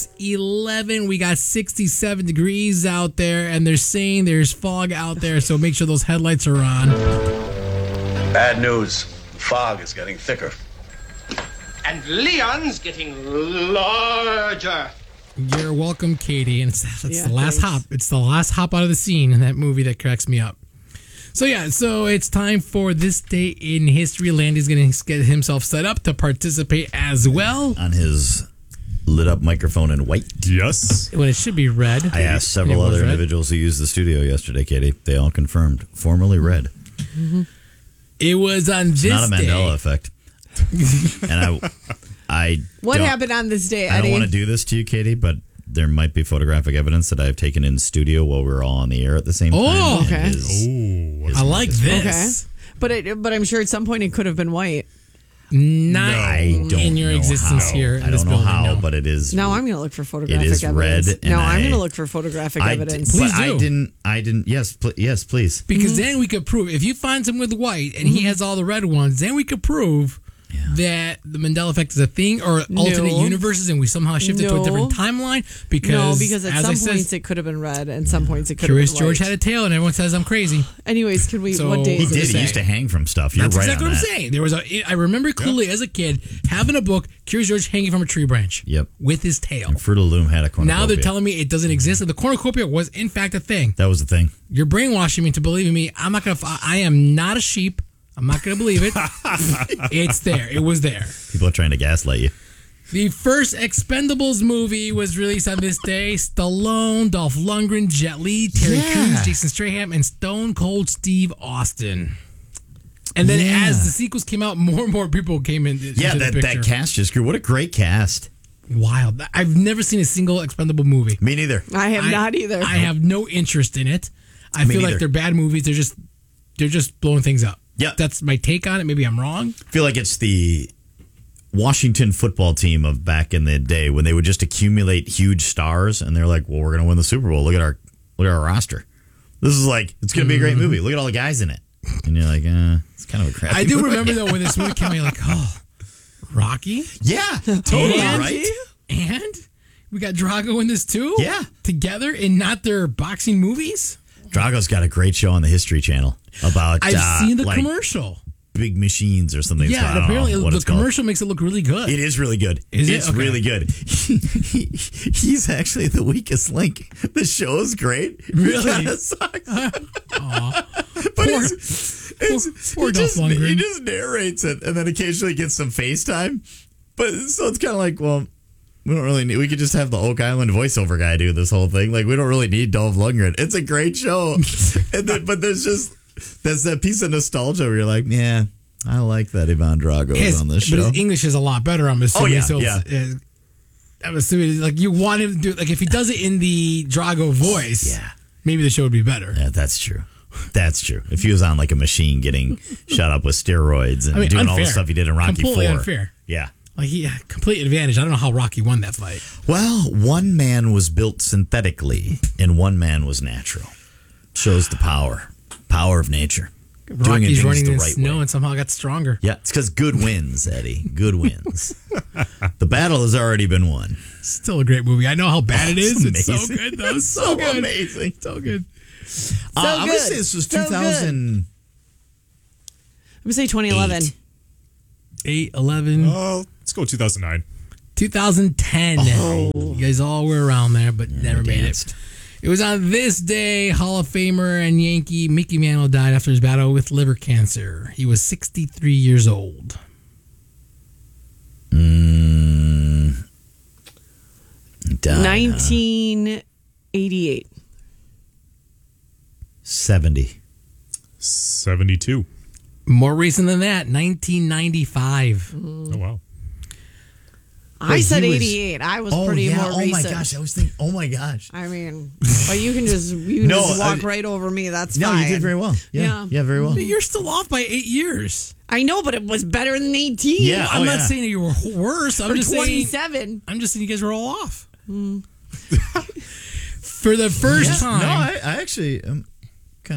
11. We got 67 degrees out there, and they're saying there's fog out there, so make sure those headlights are on. Bad news. Fog is getting thicker. And Leon's getting larger. You're welcome, Katie. And it's Yeah, the last thanks. hop. It's the last hop out of the scene in that movie that cracks me up. So it's time for This Day in History. Landy's going to get himself set up to participate as well. On his lit up microphone in white. Yes. When it should be red. I asked several It was other red. individuals who used the studio yesterday, Katie. They all confirmed. Formerly red. It was on this Not a Mandela day. effect. And I What don't- happened on this day, I Eddie? don't want to do this to you, Katie, but there might be photographic evidence that I have taken in studio while we were all on the air at the same time. Oh, And okay. his I like mic is- this. But I'm sure at some point it could have been white. Not I don't in your know existence how. here. In I this don't know building, how, no. but it is. Now I'm going to look for photographic is evidence. red, and No, I'm I- going to look for photographic evidence. Please but do. I didn't. Yes, yes, please. Because then we could prove, if you find someone with white and he has all the red ones, then we could prove that the Mandela effect is a thing, or alternate universes, and we somehow shifted to a different timeline. Because at as some I said, points it could have been red, and some points it could have Curious been George white. had a tail, and everyone says I'm crazy. Anyways, can we? So- What day He is did. it? He used to hang from stuff. You're That's right exactly on what that. I'm saying. There was I remember clearly as a kid having a book, Curious George hanging from a tree branch. Yep. With his tail. And Fruit of the Loom had a cornucopia. Now they're telling me it doesn't exist, and the cornucopia was in fact a thing. that was the thing. You're brainwashing me to believe me. I'm not gonna. I am not a sheep. I'm not gonna believe it. It's there. It was there. People are trying to gaslight you. The first Expendables movie was released on this day. Stallone, Dolph Lundgren, Jet Li, Terry Crews, Jason Stratham, and Stone Cold Steve Austin. And then as the sequels came out, more and more people came in. Yeah, into the picture. that cast just grew. What a great cast. Wild. I've never seen a single Expendable movie. Me neither. I have not either. I have no interest in it. I Me feel neither. like they're bad movies. They're just blowing things up. Yeah. That's my take on it. Maybe I'm wrong. I feel like it's the Washington football team of back in the day when they would just accumulate huge stars, and they're like, "Well, we're going to win the Super Bowl. Look at our roster. This is like it's going to be a great movie. Look at all the guys in it." And you're like, "It's kind of a crappy." I do movie." remember though when this movie came out, you're like, oh, Rocky, Yeah, totally And- right. and we got Drago in this too. Yeah. together in not their boxing movies. Drago's got a great show on the History Channel about I've seen the like commercial. big machines or something. Yeah, I and don't apparently know what the it's called. commercial makes it look really good. It is really good. Is it? It's Okay. really good. He's actually the weakest link. The show is great. Really? It kinda sucks. But Poor- poor he Dolph Lundgren. he just narrates it and then occasionally gets some FaceTime. But so it's kind of like, well, we don't really need. We could just have the Oak Island voiceover guy do this whole thing. Like we don't really need Dolph Lundgren. It's a great show, but there's that piece of nostalgia where you're like, yeah, I like that Ivan Drago is on this show. But his English is a lot better, I'm assuming. Oh, yeah, so it's, I'm assuming like you want him to do like if he does it in the Drago voice, maybe the show would be better. Yeah, that's true. That's true. If he was on like a machine getting shot up with steroids and doing all the unfair. stuff he did in Rocky Completely IV. unfair. Yeah. Like he had complete advantage. I don't know how Rocky won that fight. Well, one man was built synthetically and one man was natural. Shows the power of nature. Doing Rocky's things running the in right snow way. and somehow got stronger. Yeah, it's because good wins, Eddie. Good wins. The battle has already been won. Still a great movie. I know how bad it is. It's so amazing. good though. It's So good. amazing. So good. I'm going to good. say this was So 2000. I'm gonna say 2011. 8, 11, Oh, let's go 2009. 2010. You guys all were around there, but never made danced. it. It was on this day, Hall of Famer and Yankee Mickey Mantle died after his battle with liver cancer. He was 63 years old. Died, 1988. 70. 72. More recent than that, 1995. Oh, wow. I said he was- 88. I was pretty more Oh recent. my gosh. I was thinking, oh my gosh. I mean, but you can just walk right over me. That's No, fine. you did very well. Yeah. Yeah, very well. But you're still off by 8 years. I know, but it was better than 18. Yeah. I'm not yeah. saying that you were worse. I'm Or just saying 27. you guys were all off. For the first time. No, I actually am kind of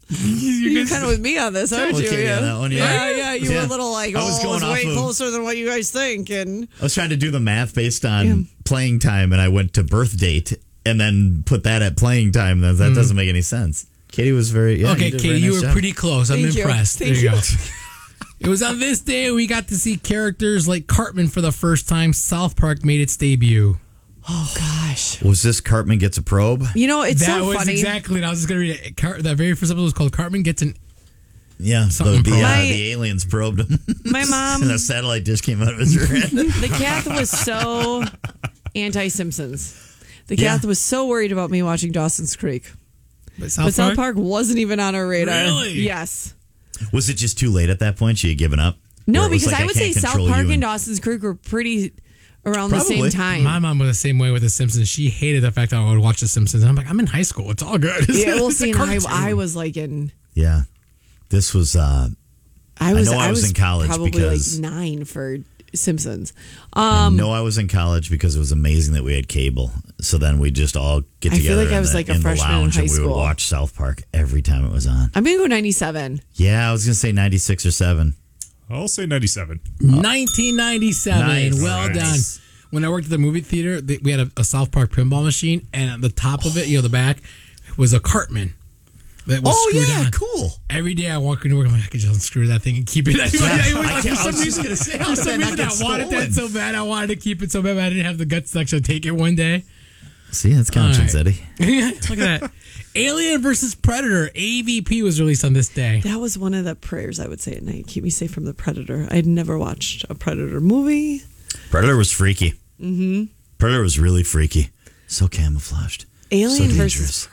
You're kind of with me on this, aren't you? Okay, Yeah, on that one, yeah. yeah. You were a little like, I was going it's off way of- closer than what you guys think. And I was trying to do the math based on playing time, and I went to birth date and then put that at playing time. That doesn't make any sense. Katie was very Okay, you did a Katie, very you nice were job. pretty close. I'm Thank you. impressed. Thank there you you. go. It was on this day we got to see characters like Cartman for the first time. South Park made its debut. oh gosh, Was this Cartman Gets a Probe? you know it's That so was funny. exactly what I was just going to read it. That very first episode was called Cartman Gets an... Yeah, Something probed. the aliens probed him. My mom, and a satellite dish came out of his head. the cat was so anti-Simpsons. The cat Yeah. was so worried about me watching Dawson's Creek. But But South Park wasn't even on our radar. Really? Yes. Was it just too late at that point? She had given up? No, Or it was because like, I would say can't South control Park you and Dawson's Creek were pretty around the Probably. same time. My mom was the same way with The Simpsons. She hated the fact that I would watch The Simpsons. And I'm like, I'm in high school. It's all good. Yeah, well, It's a see, and cartoon. I was like in. Yeah. This was I was know I was in college probably because- like 9 for Simpsons. I know I was in college because it was amazing that we had cable. So then we just all get I feel together like I in was the, like a in the freshman in lounge high and we would school. watch South Park every time it was on. I'm gonna go 97. Yeah, I was gonna say 96 or 7. I'll say 97. 1997. Nice. Well Nice. done. When I worked at the movie theater, we had a South Park pinball machine, and at the top of it, the back, was a Cartman that was screwed on. cool. Every day I walk into work, I'm like, I could just unscrew that thing and keep it. For I some was just reason, gonna say, for how did some that not reason get I wanted that stolen? so bad. I wanted to keep it so bad, but I didn't have the guts to actually take it one day. See, that's conscience, All right. Eddie. Look at that. Alien versus Predator, AVP, was released on this day. That was one of the prayers I would say at night. Keep me safe from the Predator. I'd never watched a Predator movie. Predator was freaky. Mm-hmm. Predator was really freaky. So camouflaged. Alien so versus dangerous.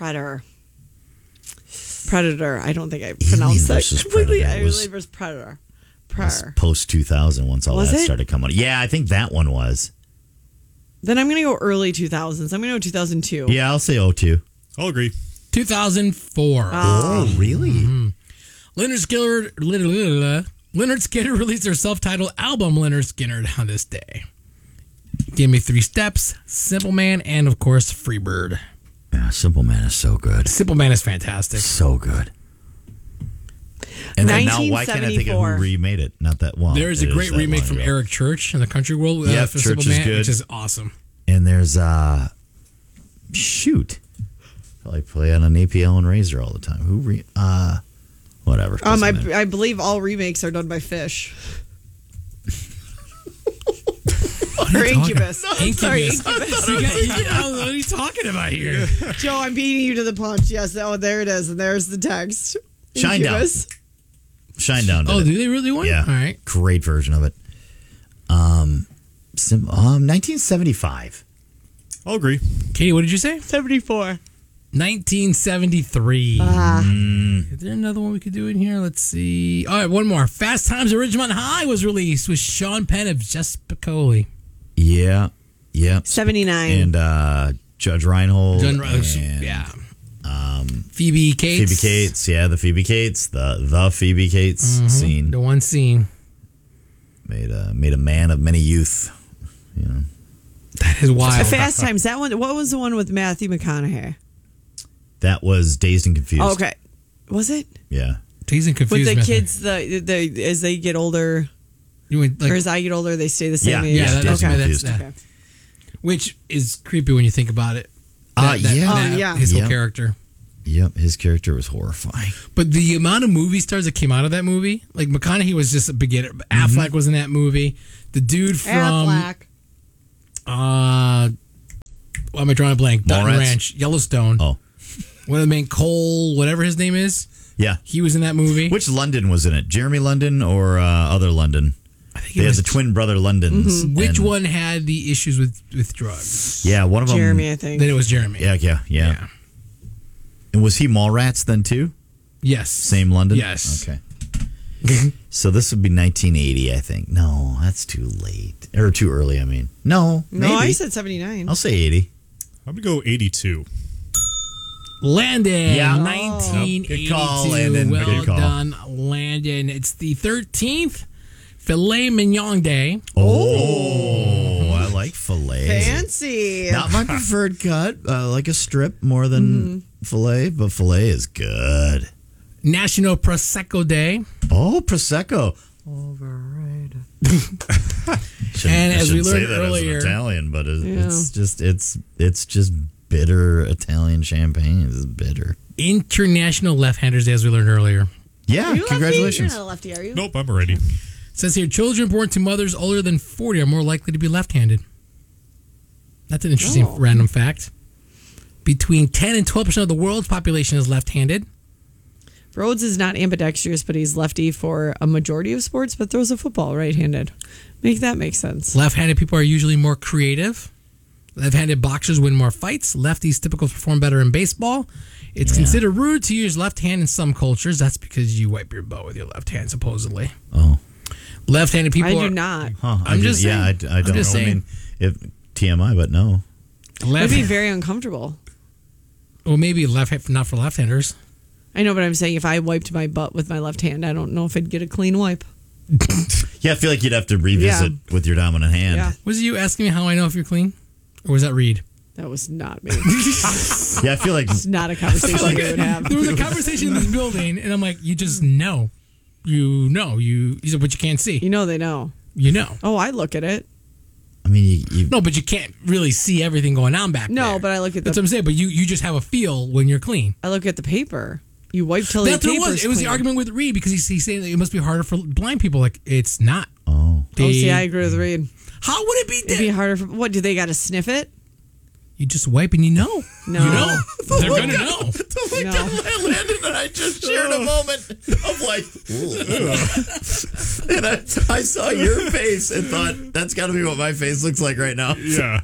Predator. I don't think I pronounced that versus completely. Predator was- Alien versus Predator. Post 2000 once all Was that it? started coming. Yeah, I think that one was. Then I'm gonna go early 2000s. I'm gonna go 2002. Yeah, I'll say 02. I'll agree. 2004. Oh, really? Leonard Skinner released their self-titled album, Leonard Skinner, on this day. Give Me 3 Steps, Simple Man, and of course, Freebird. Yeah, Simple Man is so good. Simple Man is fantastic. So good. And then now, why can't I think of 1974. who remade it? Not that one. There is a great remake from Eric Church in the country world Yep, for Church Simple is Man, good. which is awesome. And there's shoot, probably play on an APL and Razor all the time. Whatever. Doesn't matter. I believe all remakes are done by Fish. Or Incubus. Sorry, Incubus. I don't know what are you talking about here? Joe, I'm beating you to the punch. Yes, oh, there it is, and there's the text. Shinedown. Incubus. Shinedown. Oh, did do it. they really want? Yeah. All right. Great version of it. 1975. I'll agree. Katie, what did you say? 74. 1973. Is there another one we could do in here? Let's see. All right, one more. Fast Times at Ridgemont High was released with Sean Penn of Jess Piccoli. Yeah. Yeah. 79. And Judge Reinhold. Done, and yeah. Phoebe Cates. Phoebe Cates. Yeah, the Phoebe Cates. The Phoebe Cates scene. The one scene. Made a man of many youth. You know. That is wild. Fast Times. That one. What was the one with Matthew McConaughey? That was Dazed and Confused. Oh, okay. Was it? Yeah. Teased and With confused. the method. kids, the as they get older, You went, like, or as I get older, they stay the same Yeah, age. yeah, Dazed and okay, Confused. that's Okay. which is creepy when you think about it. Yeah. yeah. His whole Yep. character. Yep. His character was horrifying. But the amount of movie stars that came out of that movie, like McConaughey was just a beginner. Affleck was in that movie. The dude from Affleck. Why am I drawing a blank? Dutton Mallrats? Ranch, Yellowstone. Oh. One of the main Cole, whatever his name is, Yeah. he was in that movie. Which London was in it? Jeremy London or other London? I think They it had was the twin brother Londons. Which and- one had the issues with drugs? Yeah, one of them. Jeremy, I think. Then it was Jeremy. Yeah. And was he Mallrats then too? Yes. Same London? Yes. Okay. So this would be 1980, I think. No, that's too late. Or too early, I mean. No, No, maybe. I said 79. I'll say 80. I'm going to go 82. Landon, Yeah. 1982. Good call, Landon. Well Good call. done, Landon. It's the 13th filet mignon day. Oh, I like filet. Fancy. Not my preferred cut. I like a strip more than filet, but filet is good. National Prosecco Day. Oh, Prosecco. Overrated. And as we say learned that earlier- as an Italian, but it's just bitter Italian champagne. It's bitter. International Left-Handers Day, as we learned earlier. Yeah, Are you congratulations. Lefty? You're not a lefty, are you? Nope, I'm ready. Says here, children born to mothers older than 40 are more likely to be left-handed. That's an interesting random fact. Between 10 and 12% of the world's population is left-handed. Rhodes is not ambidextrous, but he's lefty for a majority of sports, but throws a football right-handed. Make sense. Left-handed people are usually more creative. Left-handed boxers win more fights. Lefties typically perform better in baseball. It's considered rude to use left hand in some cultures. That's because you wipe your butt with your left hand, supposedly. Oh. Left-handed people I are... do not. Huh, I'm just saying. Yeah, I don't I'm know. just I mean, if TMI, but no. It'd be very uncomfortable. Well, maybe not for left-handers. I know, but I'm saying if I wiped my butt with my left hand, I don't know if I'd get a clean wipe. Yeah, I feel like you'd have to revisit with your dominant hand. Yeah, Was you asking me how I know if you're clean? Or was that Reed? that was not me. Yeah, I feel like It's not a conversation we would have. There was a conversation in this building, and I'm like, you just know. You know. You said, but you can't see. You know they know. You know. Oh, I look at it. I mean, you No, but you can't really see everything going on back there. No, but I look at That's what I'm saying. But you just have a feel when you're clean. I look at the paper. You wipe till That's the what it paper's was. It was the clean. argument with Reed because he's saying that it must be harder for blind people. Like, it's not. Oh. Oh, see, I agree with Reed. How would it be? It'd be harder for what? Do they got to sniff it? You just wipe and you know. No. You know. They're going to know. No. Landon and I just shared a moment of like, and I saw your face and thought, that's got to be what my face looks like right now. Yeah.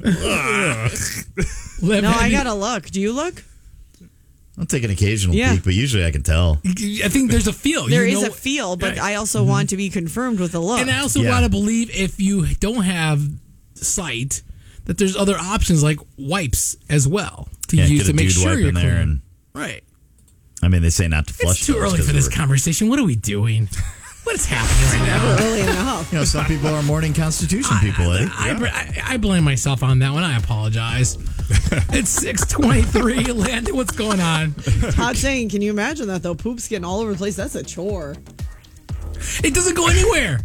No, I gotta look. Do you look? I'll take an occasional Yeah. peek, but usually I can tell. I think there's a feel. There You is know- a feel, but Right. I also want to be confirmed with a look. And I also Yeah. want to believe if you don't have sight, that there's other options like wipes as well to Yeah, use get to a make dude sure wipe you're in clean. there and Right. I mean, they say not to flush. It's too those early 'cause for this we're- conversation. What are we doing? What is happening right now? Early enough. You know, some people are morning Constitution people, eh? I blame myself on that one. I apologize. It's 6:23. Landon, what's going on? Todd's saying, can you imagine that though? Poop's getting all over the place. That's a chore. It doesn't go anywhere.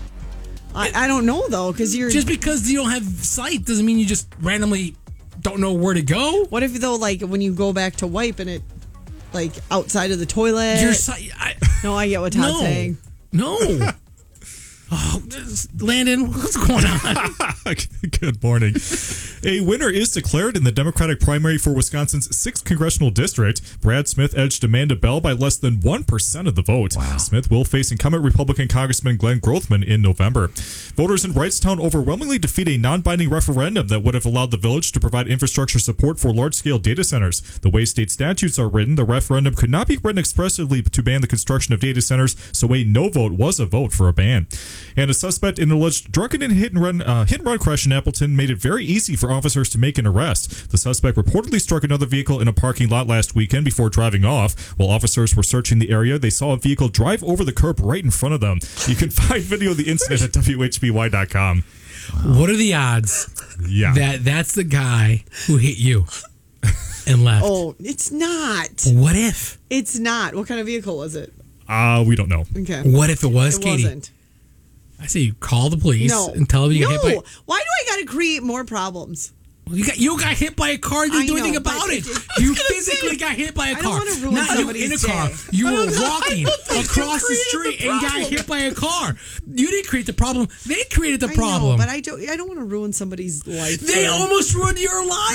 I don't know though, because you're. Just because you don't have sight doesn't mean you just randomly don't know where to go. What if though, like when you go back to wipe and it, like outside of the toilet? Your sight. No, I get what Todd's saying. No. Oh, Landon, what's going on? Good morning. A winner is declared in the Democratic primary for Wisconsin's 6th congressional district. Brad Smith edged Amanda Bell by less than 1% of the vote. Wow. Smith will face incumbent Republican Congressman Glenn Grothman in November. Voters in Wrightstown overwhelmingly defeat a non-binding referendum that would have allowed the village to provide infrastructure support for large-scale data centers. The way state statutes are written, the referendum could not be written expressly to ban the construction of data centers, so a no vote was a vote for a ban. And a suspect in an alleged drunken and hit and run crash in Appleton made it very easy for officers to make an arrest. The suspect reportedly struck another vehicle in a parking lot last weekend before driving off. While officers were searching the area, they saw a vehicle drive over the curb right in front of them. You can find video of the incident at WHBY.com. What are the odds Yeah. that that's the guy who hit you and left? Oh, it's not. What if? It's not. What kind of vehicle was it? We don't know. Okay. What if it was It Katie? wasn't. I say you call the police No. and tell them you got hit by. Why do I got to create more problems? You got hit by a car. You didn't I do anything know, about but it. You physically got hit by a I don't car. wanna ruin Not you in a somebody's car. day. You were I walking don't across the create street the and got problem. hit by a car. You didn't create the problem. They created the I problem. know, but I don't want to ruin somebody's life. They almost ruined your life.